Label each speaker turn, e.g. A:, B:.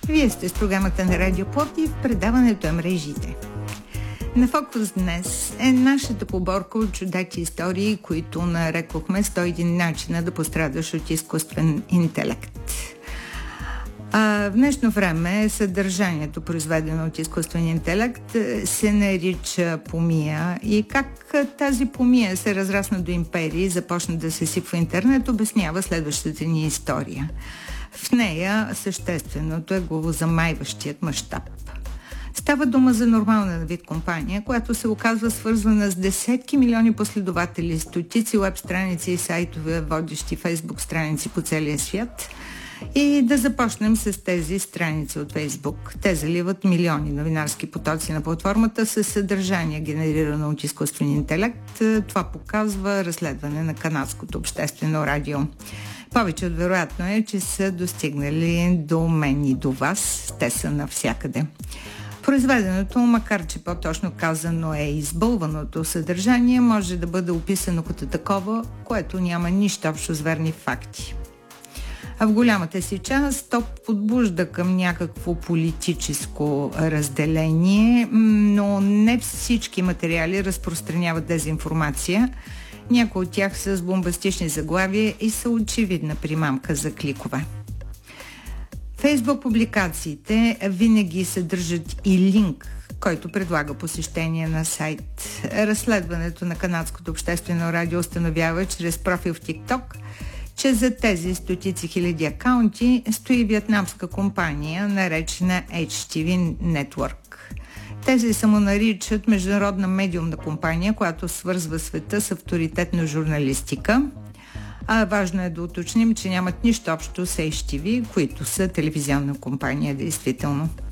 A: Вие сте с програмата на Радио Пловдив, предаването е мрежите. На фокус днес е нашата поборка от чудачи истории, които нарекохме 101 начина да пострадаш от изкуствен интелект. В днешно време съдържанието, произведено от изкуствен интелект, се нарича помия и как тази помия се разрасна до империи и започна да се сипва интернет, обяснява следващата ни история. В нея същественото е главозамайващият мащаб. Става дума за нормална на вид компания, която се оказва свързвана с десетки милиони последователи, стотици уеб страници и сайтове, водещи Фейсбук страници по целия свят. И да започнем с тези страници от Фейсбук. Те заливат милиони новинарски потоци на платформата с съдържание, генерирано от изкуствен интелект. Това показва разследване на канадското обществено радио. Повече от вероятно е, че са достигнали до мен и до вас. Те са навсякъде. Произведеното, макар че по-точно казано е избълваното съдържание, може да бъде описано като такова, което няма нищо общо с верни факти. А в голямата си част то подбужда към някакво политическо разделение, но не всички материали разпространяват дезинформация. Някои от тях са с бомбастични заглавия и са очевидна примамка за кликове. Фейсбук публикациите винаги съдържат и линк, който предлага посещение на сайт. Разследването на канадското обществено радио установява чрез профил в TikTok, че за тези стотици хиляди акаунти стои виетнамска компания, наречена HTV Network. Тези самонаричат международна медиумна компания, която свързва света с авторитетна журналистика. А важно е да уточним, че нямат нищо общо с HTV, които са телевизионна компания, действително.